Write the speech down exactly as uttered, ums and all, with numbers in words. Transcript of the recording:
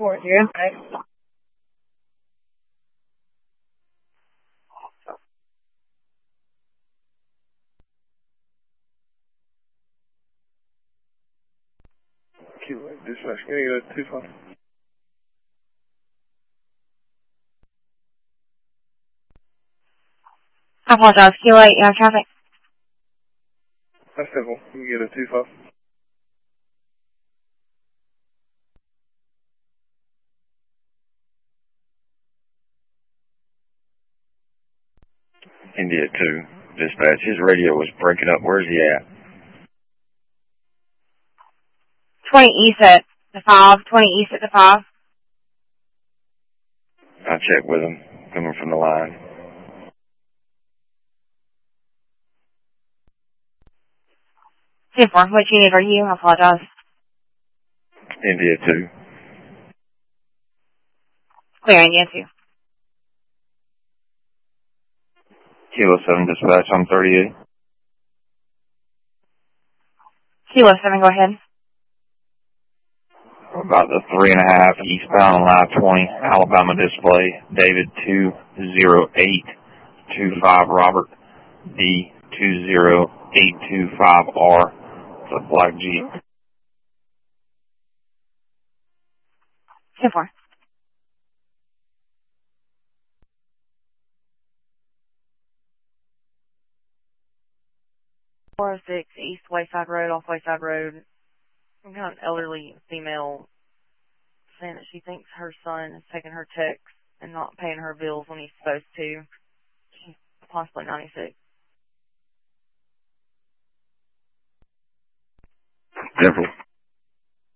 four zero five. Kilo eight dispatch, can you get a two five? I apologize. Kilo eight, you have traffic? That's simple. Can you get a two five? India two, dispatch. His radio was breaking up. Where's he at? twenty East at the five. twenty East at the five. I checked with him, coming from the line. ten four, what unit are you? I apologize. India two. Clear, India two. Kilo seven, dispatch. I'm thirty-eight. Kilo seven, go ahead. About the three and a half eastbound on Live twenty, Alabama display. David two zero eight two five Robert D two zero eight two five R. It's a black Jeep. ten four. four oh six East Wayside Road, off Wayside Road. Some kind of elderly female saying that she thinks her son is taking her texts and not paying her bills when he's supposed to. She's possibly ninety-six. Simple.